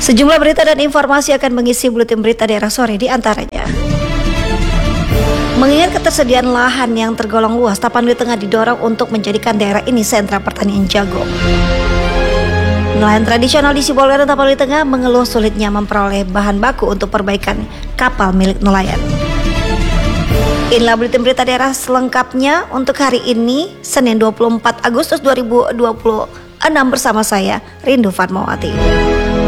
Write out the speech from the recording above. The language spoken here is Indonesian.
Sejumlah berita dan informasi akan mengisi buletin berita daerah sore, di antaranya. Mengingat ketersediaan lahan yang tergolong luas, Tapanuli Tengah didorong untuk menjadikan daerah ini sentra pertanian jagung. Nelayan tradisional di Sibolga dan Tapanuli Tengah mengeluh sulitnya memperoleh bahan baku untuk perbaikan kapal milik nelayan. Inilah buletin berita daerah selengkapnya untuk hari ini, Senin 24 Agustus 2026 bersama saya, Rindu Fatmawati.